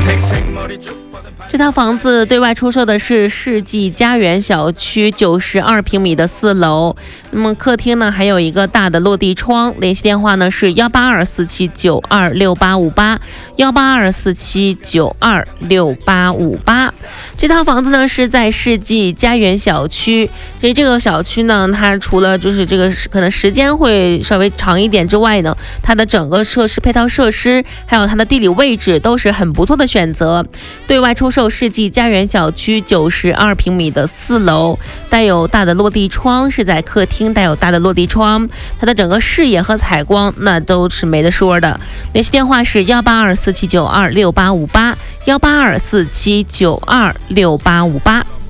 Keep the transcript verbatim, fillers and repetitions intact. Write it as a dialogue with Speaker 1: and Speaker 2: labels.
Speaker 1: 这套房子对外出售的是世纪家园小区九十二平米的四楼，那么客厅呢还有一个大的落地窗。联系电话呢是幺八二四七九二六八五八，幺八二四七九二六八五八。这套房子呢是在世纪家园小区，所以这个小区呢，它除了就是这个可能时间会稍微长一点之外呢，它的整个设施配套设施还有它的地理位置都是很不错的选择。对外出售世纪家园小区九十二平米的四楼，带有大的落地窗，是在客厅带有大的落地窗，它的整个视野和采光那都是没得说的。联系电话是幺八二四七九二六八五八，幺八二四七九二六八五八。